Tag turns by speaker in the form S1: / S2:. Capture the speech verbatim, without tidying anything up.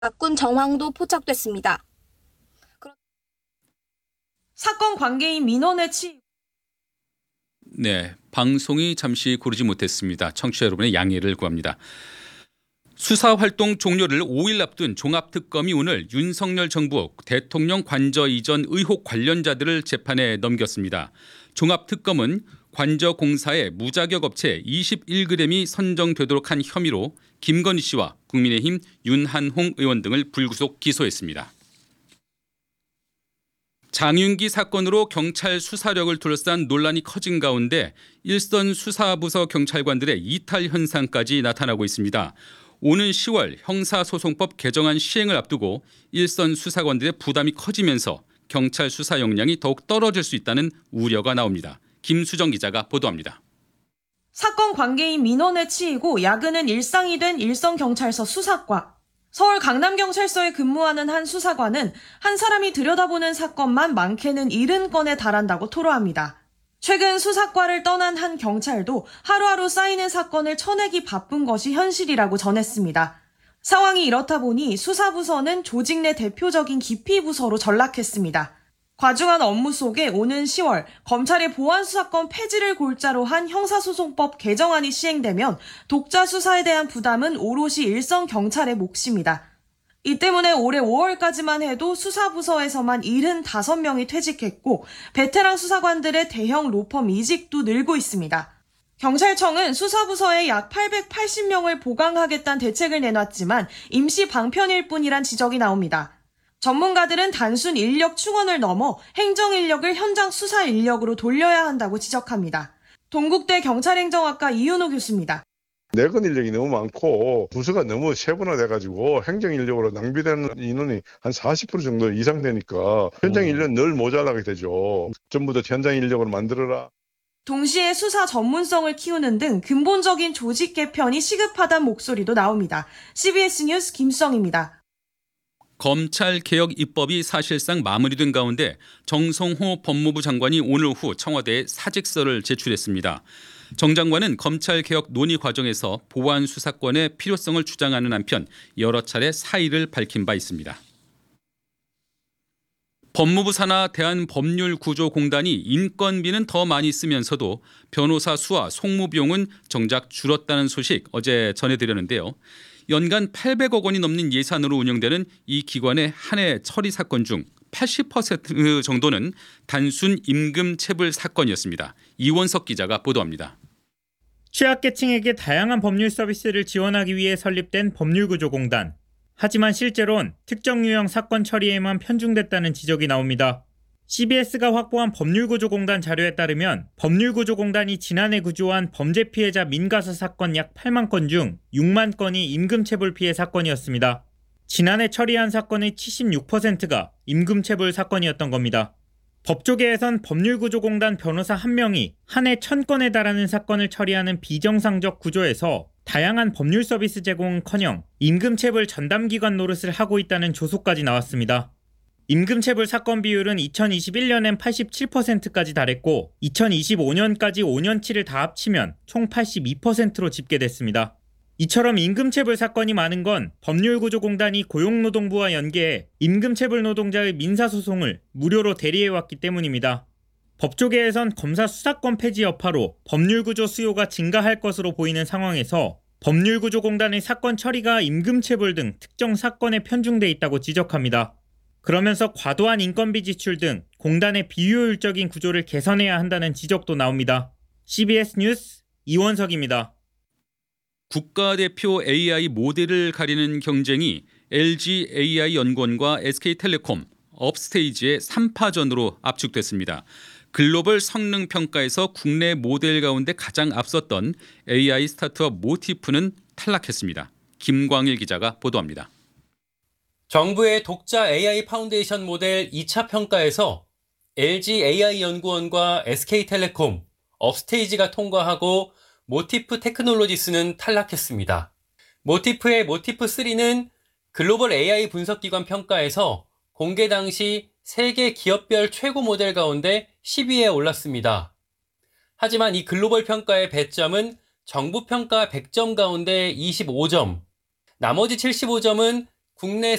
S1: 바꾼 정황도 포착됐습니다.
S2: 사건 관계인 민원의 치
S3: 네, 방송이 잠시 고르지 못했습니다. 청취자 여러분의 양해를 구합니다. 수사활동 종료를 오 일 앞둔 종합특검이 오늘 윤석열 정부 대통령 관저 이전 의혹 관련자들을 재판에 넘겼습니다. 종합특검은 관저 공사의 무자격 업체 이십일 그램이 선정되도록 한 혐의로 김건희 씨와 국민의힘 윤한홍 의원 등을 불구속 기소했습니다. 장윤기 사건으로 경찰 수사력을 둘러싼 논란이 커진 가운데 일선 수사부서 경찰관들의 이탈 현상까지 나타나고 있습니다. 오는 시월 형사소송법 개정안 시행을 앞두고 일선 수사관들의 부담이 커지면서 경찰 수사 역량이 더욱 떨어질 수 있다는 우려가 나옵니다. 김수정 기자가 보도합니다.
S2: 사건 관계인 민원에 치이고 야근은 일상이 된 일선경찰서 수사과. 서울 강남경찰서에 근무하는 한 수사관은 한 사람이 들여다보는 사건만 많게는 칠십 건에 달한다고 토로합니다. 최근 수사과를 떠난 한 경찰도 하루하루 쌓이는 사건을 쳐내기 바쁜 것이 현실이라고 전했습니다. 상황이 이렇다 보니 수사부서는 조직 내 대표적인 기피부서로 전락했습니다. 과중한 업무 속에 오는 시월 검찰의 보안수사권 폐지를 골자로 한 형사소송법 개정안이 시행되면 독자 수사에 대한 부담은 오롯이 일선 경찰의 몫입니다. 이 때문에 올해 오월까지만 해도 수사부서에서만 칠십오 명이 퇴직했고 베테랑 수사관들의 대형 로펌 이직도 늘고 있습니다. 경찰청은 수사부서에 약 팔백팔십 명을 보강하겠다는 대책을 내놨지만 임시 방편일 뿐이란 지적이 나옵니다. 전문가들은 단순 인력 충원을 넘어 행정 인력을 현장 수사 인력으로 돌려야 한다고 지적합니다. 동국대 경찰행정학과 이윤호 교수입니다.
S4: 내근 인력이 너무 많고 부서가 너무 세분화돼가지고 행정 인력으로 낭비되는 인원이 한 사십 퍼센트 정도 이상 되니까 현장 인력 늘 모자라게 되죠. 전부 다 현장 인력으로 만들어라.
S2: 동시에 수사 전문성을 키우는 등 근본적인 조직 개편이 시급하다는 목소리도 나옵니다. 씨비에스 뉴스 김수정입니다.
S3: 검찰개혁 입법이 사실상 마무리된 가운데 정성호 법무부 장관이 오늘 오후 청와대에 사직서를 제출했습니다. 정 장관은 검찰개혁 논의 과정에서 보안 수사권의 필요성을 주장하는 한편 여러 차례 사의를 밝힌 바 있습니다. 법무부 산하 대한법률구조공단이 인건비는 더 많이 쓰면서도 변호사 수와 송무 비용은 정작 줄었다는 소식 어제 전해드렸는데요. 연간 팔백억 원이 넘는 예산으로 운영되는 이 기관의 한 해 처리 사건 중 팔십 퍼센트 정도는 단순 임금 체불 사건이었습니다. 이원석 기자가 보도합니다.
S5: 취약계층에게 다양한 법률 서비스를 지원하기 위해 설립된 법률구조공단. 하지만 실제로는 특정 유형 사건 처리에만 편중됐다는 지적이 나옵니다. 씨비에스가 확보한 법률구조공단 자료에 따르면 법률구조공단이 지난해 구조한 범죄 피해자 민가사 사건 약 팔만 건 중 육만 건이 임금체불 피해 사건이었습니다. 지난해 처리한 사건의 칠십육 퍼센트가 임금체불 사건이었던 겁니다. 법조계에선 법률구조공단 변호사 한 명이 한 해 천 건에 달하는 사건을 처리하는 비정상적 구조에서 다양한 법률 서비스 제공은커녕 임금체불 전담기관 노릇을 하고 있다는 조소까지 나왔습니다. 임금체불 사건 비율은 이천이십일 년엔 팔십칠 퍼센트까지 달했고 이천이십오 년까지 오 년치를 다 합치면 총 팔십이 퍼센트로 집계됐습니다. 이처럼 임금체불 사건이 많은 건 법률구조공단이 고용노동부와 연계해 임금체불 노동자의 민사소송을 무료로 대리해왔기 때문입니다. 법조계에선 검사 수사권 폐지 여파로 법률구조 수요가 증가할 것으로 보이는 상황에서 법률구조공단의 사건 처리가 임금체불 등 특정 사건에 편중돼 있다고 지적합니다. 그러면서 과도한 인건비 지출 등 공단의 비효율적인 구조를 개선해야 한다는 지적도 나옵니다. 씨비에스 뉴스 이원석입니다.
S3: 국가대표 에이아이 모델을 가리는 경쟁이 엘지 에이아이 연구원과 에스케이텔레콤, 업스테이지의 삼 파전으로 압축됐습니다. 글로벌 성능 평가에서 국내 모델 가운데 가장 앞섰던 에이아이 스타트업 모티프는 탈락했습니다. 김광일 기자가 보도합니다.
S6: 정부의 독자 에이아이 파운데이션 모델 이 차 평가에서 엘지 에이아이 연구원과 에스케이텔레콤, 업스테이지가 통과하고 모티프 테크놀로지스는 탈락했습니다. 모티프의 모티프 쓰리는 글로벌 에이아이 분석기관 평가에서 공개 당시 세계 기업별 최고 모델 가운데 십 위에 올랐습니다. 하지만 이 글로벌 평가의 배점은 정부 평가 백 점 가운데 이십오 점, 나머지 칠십오 점은 국내